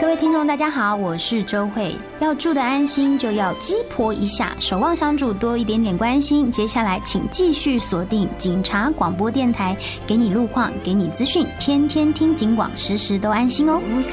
位听众大家好，我是周慧。要住得安心就要鸡婆一下，守望相助多一点点关心。接下来请继续锁定警察广播电台，给你路况，给你资讯，天天听警广，时时都安心哦。